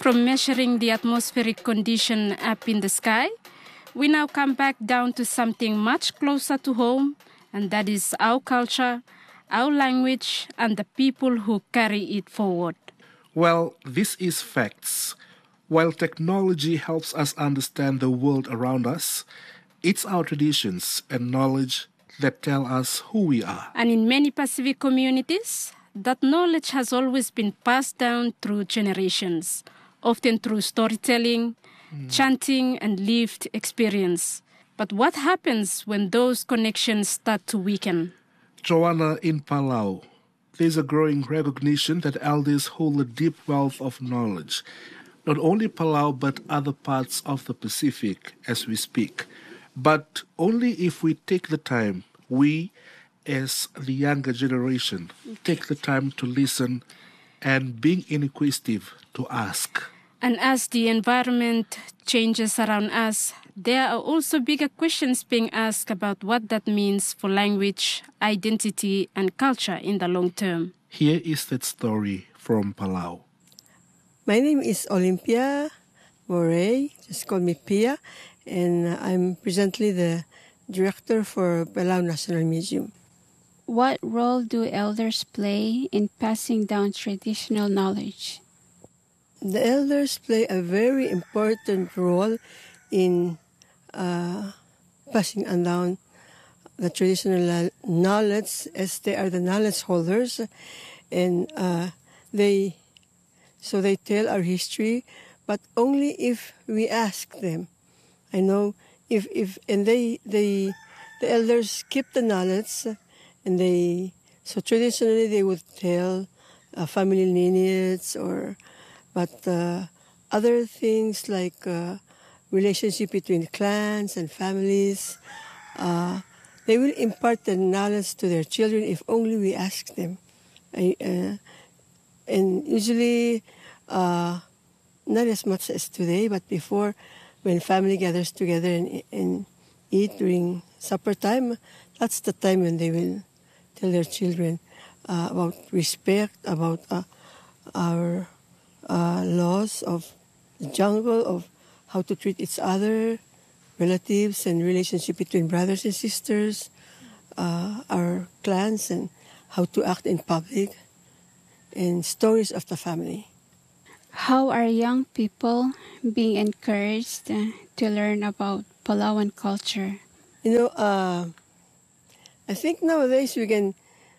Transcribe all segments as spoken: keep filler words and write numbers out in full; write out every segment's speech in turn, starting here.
From measuring the atmospheric condition up in the sky, we now come back down to something much closer to home, and that is our culture, our language, and the people who carry it forward. Well, this is facts. While technology helps us understand the world around us, it's our traditions and knowledge that tell us who we are. And in many Pacific communities, that knowledge has always been passed down through generations, often through storytelling, mm. chanting, and lived experience. But what happens when those connections start to weaken? Joanna, in Palau, there's a growing recognition that elders hold a deep wealth of knowledge. Not only Palau, but other parts of the Pacific as we speak. But only if we take the time, we, as the younger generation, take the time to listen and being inquisitive to ask. And as the environment changes around us, there are also bigger questions being asked about what that means for language, identity, and culture in the long term. Here is that story from Palau. My name is Olympia Moray, just call me Pia, and I'm presently the director for Palau National Museum. What role do elders play in passing down traditional knowledge? The elders play a very important role in uh, passing down the traditional knowledge, as they are the knowledge holders, and uh, they so they tell our history, but only if we ask them. I know if if and they they the elders keep the knowledge, and they so traditionally they would tell a family lineage or. But uh, other things like uh, relationship between clans and families, uh, they will impart the knowledge to their children if only we ask them. I, uh, and usually, uh, not as much as today, but before, when family gathers together and, and eat during supper time, that's the time when they will tell their children uh, about respect, about uh, our Uh, laws of the jungle, of how to treat each other, relatives, and relationship between brothers and sisters, uh, our clans, and how to act in public, and stories of the family. How are young people being encouraged uh, to learn about Palauan culture? You know, uh, I think nowadays we can,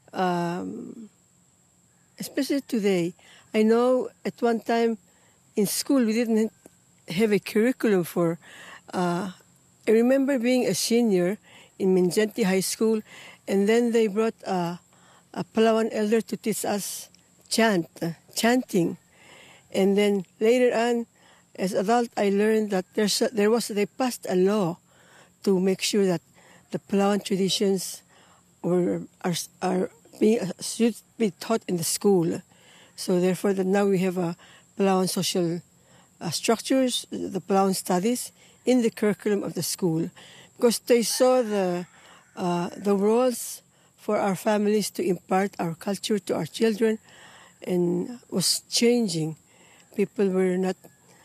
um, especially today, I know at one time in school we didn't have a curriculum for, uh, I remember being a senior in Minjanti High School, and then they brought uh, a Palauan elder to teach us chant, uh, chanting. And then later on, as adult, I learned that there's a, there was, they passed a law to make sure that the Palauan traditions were, are, are being, should be taught in the school. So therefore, that now we have a Palauan social uh, structures, the Palauan studies in the curriculum of the school, because they saw the uh, the roles for our families to impart our culture to our children, and was changing. People were not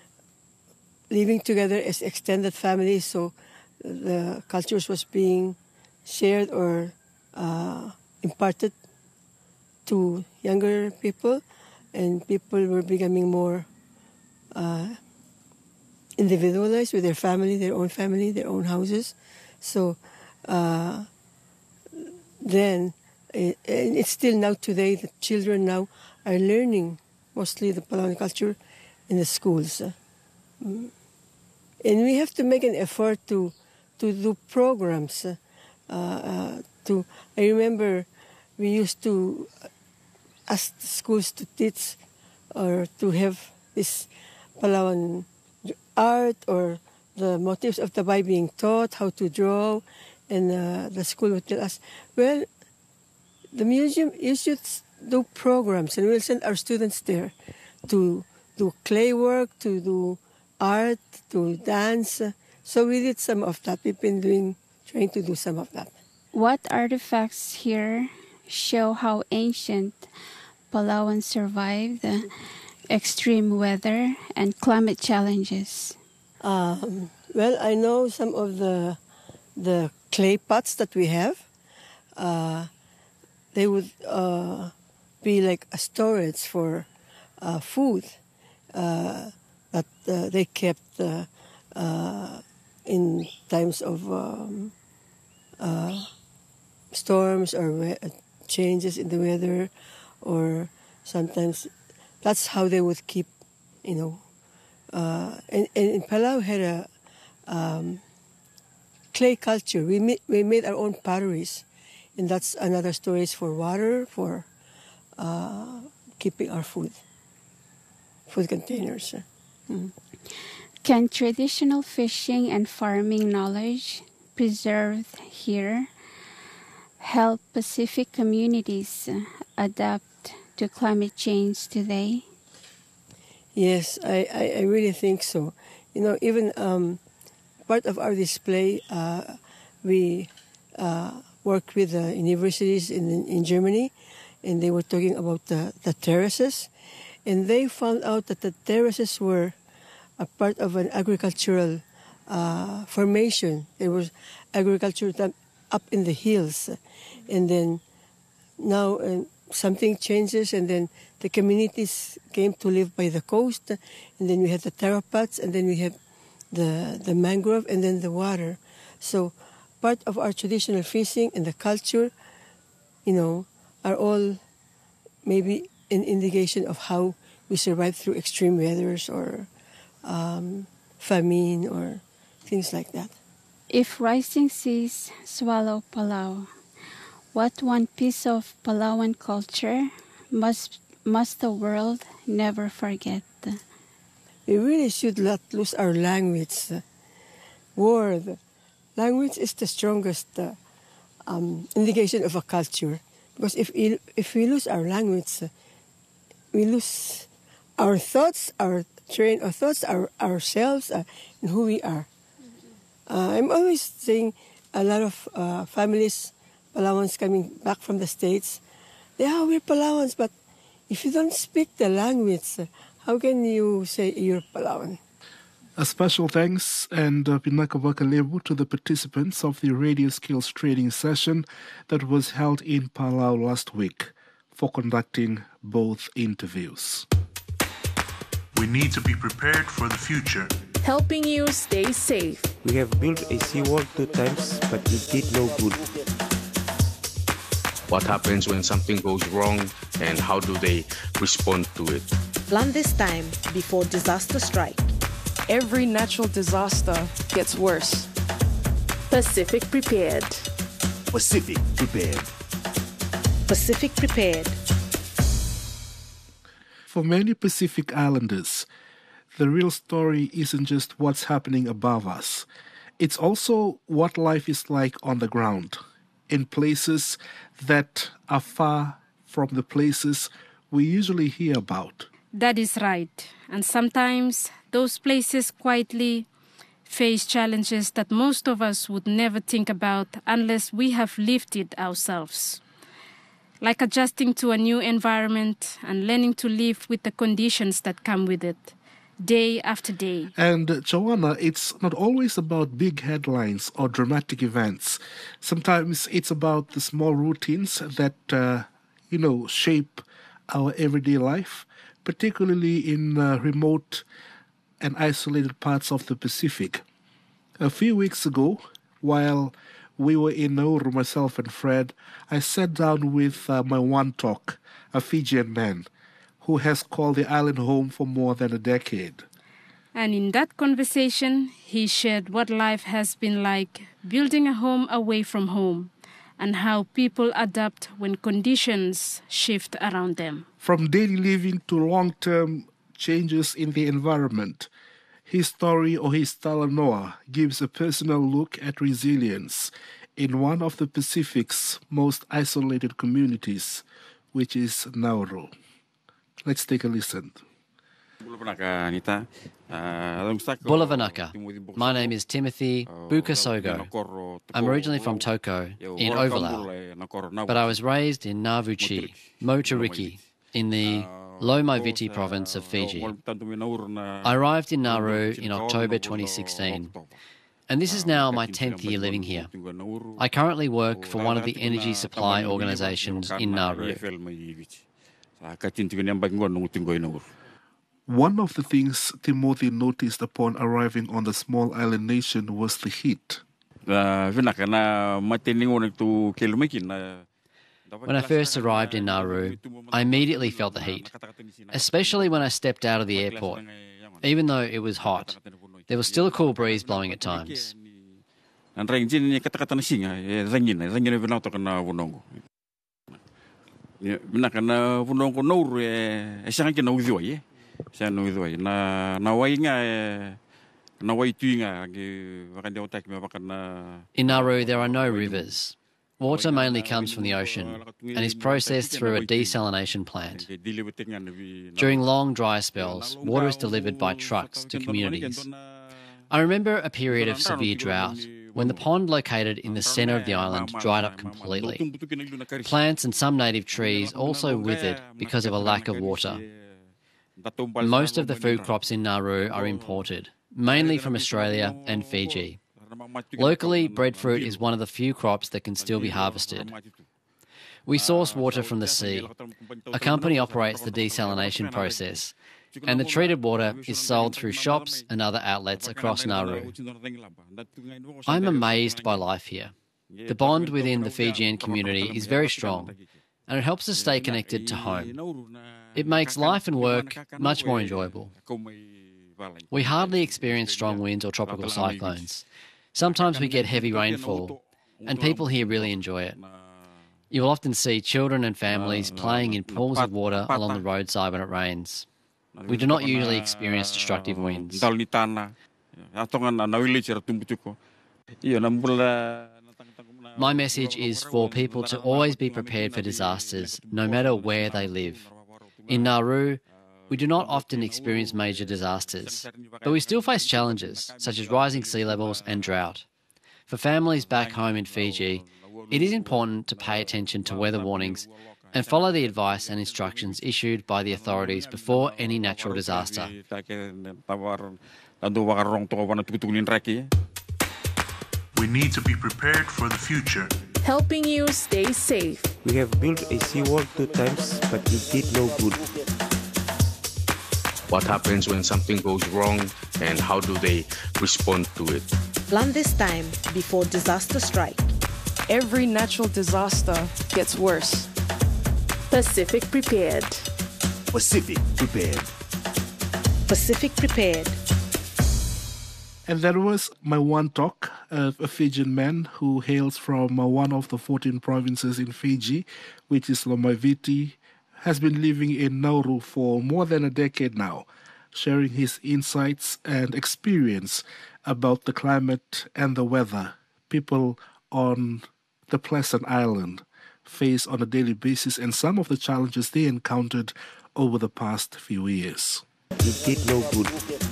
living together as extended families, so the cultures was being shared or uh, imparted to younger people. And people were becoming more uh, individualized with their family, their own family, their own houses. So uh, then, it, and it's still now today, the children now are learning mostly the Palauan culture in the schools. Mm. And we have to make an effort to to do programs. Uh, uh, to I remember we used to ask the schools to teach or to have this Palauan art or the motifs of the Bible being taught, how to draw, and uh, the school would tell us, well, the museum, you should do programs, and we'll send our students there to do clay work, to do art, to dance. So we did some of that. We've been doing, trying to do some of that. What artifacts here show how ancient Palauans survived, uh, extreme weather and climate challenges? Um, well, I know some of the the clay pots that we have. Uh, they would uh, be like a storage for uh, food uh, that uh, they kept uh, uh, in times of um, uh, storms or we- changes in the weather, or sometimes that's how they would keep, you know. Uh, and, and in Palau had a um, clay culture. We made, we made our own potteries, and that's another storage for water, for uh, keeping our food, food containers. Mm. Can traditional fishing and farming knowledge preserved here help Pacific communities uh, adapt to climate change today? Yes, I, I, I really think so. You know, even um, part of our display, uh, we uh, worked with the universities in in Germany, and they were talking about the, the terraces, and they found out that the terraces were a part of an agricultural uh, formation. There was agriculture done up in the hills, and then now uh, something changes, and then the communities came to live by the coast, and then we had the terrapats, and then we have the the mangrove, and then the water. So part of our traditional fishing and the culture, you know, are all maybe an indication of how we survive through extreme weathers or um, famine or things like that. If rising seas swallow Palau, what one piece of Palauan culture must must the world never forget? We really should not lose our language. Word. Language is the strongest uh, um, indication of a culture. Because if we, if we lose our language, uh, we lose our thoughts, our train of thoughts, our ourselves, uh, and who we are. Uh, I'm always saying a lot of uh, families, Palauans coming back from the States, yeah, we're Palauans, but if you don't speak the language, how can you say you're Palauan? A special thanks and uh, Pinaka Lebu to the participants of the Radio Skills Training Session that was held in Palau last week for conducting both interviews. We need to be prepared for the future. Helping you stay safe. We have built a seawall two times, but it did no good. What happens when something goes wrong and how do they respond to it? Plan this time before disaster strike. Every natural disaster gets worse. Pacific Prepared. Pacific Prepared. Pacific Prepared. For many Pacific Islanders, the real story isn't just what's happening above us. It's also what life is like on the ground, in places that are far from the places we usually hear about. That is right. And sometimes those places quietly face challenges that most of us would never think about unless we have lived it ourselves. Like adjusting to a new environment and learning to live with the conditions that come with it, day after day. And Joanna, it's not always about big headlines or dramatic events. Sometimes it's about the small routines that, uh, you know, shape our everyday life, particularly in uh, remote and isolated parts of the Pacific. A few weeks ago, while we were in Nauru, myself and Fred, I sat down with uh, my one talk, a Fijian man, who has called the island home for more than a decade. And in that conversation, he shared what life has been like building a home away from home and how people adapt when conditions shift around them. From daily living to long-term changes in the environment, his story or his Talanoa gives a personal look at resilience in one of the Pacific's most isolated communities, which is Nauru. Let's take a listen. Bulavanaka. My name is Timothy Bukasogo. I'm originally from Toko, in Ovalau, but I was raised in Navuchi, Motariki, in the Lomo-Viti province of Fiji. I arrived in Nauru in October twenty sixteen, and this is now my tenth year living here. I currently work for one of the energy supply organisations in Nauru. One of the things Timothy noticed upon arriving on the small island nation was the heat. When I first arrived in Nauru, I immediately felt the heat, especially when I stepped out of the airport. Even though it was hot, there was still a cool breeze blowing at times. In Nauru, there are no rivers. Water mainly comes from the ocean and is processed through a desalination plant. During long dry spells, water is delivered by trucks to communities. I remember a period of severe drought when the pond located in the centre of the island dried up completely. Plants and some native trees also withered because of a lack of water. Most of the food crops in Nauru are imported, mainly from Australia and Fiji. Locally, breadfruit is one of the few crops that can still be harvested. We source water from the sea. A company operates the desalination process, and the treated water is sold through shops and other outlets across Nauru. I'm amazed by life here. The bond within the Fijian community is very strong, and it helps us stay connected to home. It makes life and work much more enjoyable. We hardly experience strong winds or tropical cyclones. Sometimes we get heavy rainfall, and people here really enjoy it. You will often see children and families playing in pools of water along the roadside when it rains. We do not usually experience destructive winds. My message is for people to always be prepared for disasters, no matter where they live. In Nauru, we do not often experience major disasters, but we still face challenges, such as rising sea levels and drought. For families back home in Fiji, it is important to pay attention to weather warnings and follow the advice and instructions issued by the authorities before any natural disaster. We need to be prepared for the future. Helping you stay safe. We have built a seawall two times, but it did no good. What happens when something goes wrong and how do they respond to it? Plan this time before disaster strike. Every natural disaster gets worse. Pacific Prepared. Pacific Prepared. Pacific Prepared. And that was my one talk of a Fijian man who hails from uh, one of the fourteen provinces in Fiji, which is Lomo-Viti, has been living in Nauru for more than a decade now, sharing his insights and experience about the climate and the weather people on the pleasant island face on a daily basis and some of the challenges they encountered over the past few years. It did no good.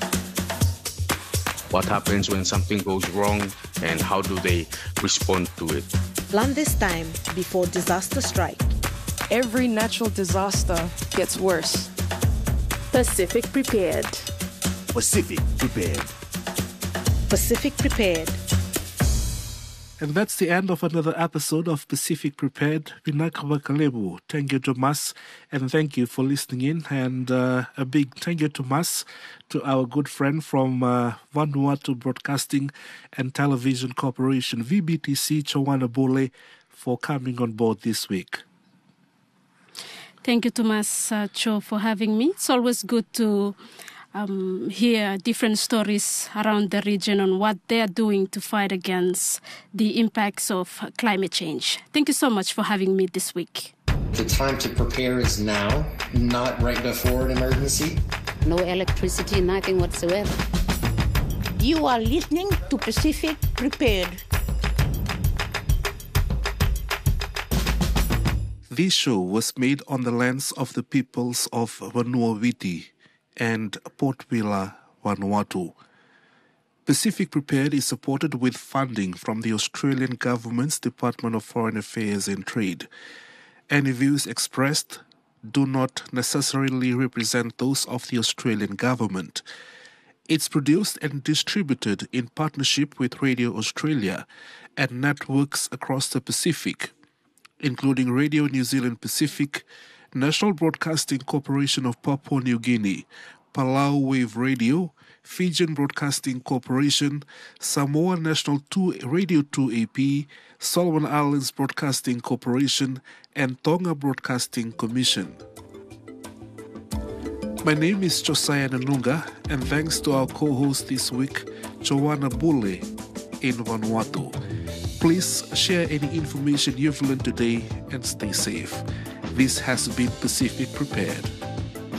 What happens when something goes wrong and how do they respond to it? Plan this time before disaster strike. Every natural disaster gets worse. Pacific Prepared. Pacific Prepared. Pacific Prepared. And that's the end of another episode of Pacific Prepared. Vinaka Kalebu. Thank you, Tomas, and thank you for listening in. And uh, a big thank you, Tomas, to our good friend from uh, Vanuatu Broadcasting and Television Corporation, V B T C, Chowana Bole, for coming on board this week. Thank you, Tomas uh, Cho, for having me. It's always good to um, hear different stories around the region on what they are doing to fight against the impacts of climate change. Thank you so much for having me this week. The time to prepare is now, not right before an emergency. No electricity, nothing whatsoever. You are listening to Pacific Prepared. This show was made on the lands of the peoples of Vanuatu and Port Vila, Vanuatu. Pacific Prepared is supported with funding from the Australian Government's Department of Foreign Affairs and Trade. Any views expressed do not necessarily represent those of the Australian government. It's produced and distributed in partnership with Radio Australia and networks across the Pacific, including Radio New Zealand Pacific, National Broadcasting Corporation of Papua New Guinea, Palau Wave Radio, Fijian Broadcasting Corporation, Samoa National two Radio two A P, Solomon Islands Broadcasting Corporation, and Tonga Broadcasting Commission. My name is Josiah Nanunga, and thanks to our co-host this week, Joanna Bule in Vanuatu. Please share any information you've learned today and stay safe. This has been Pacific Prepared.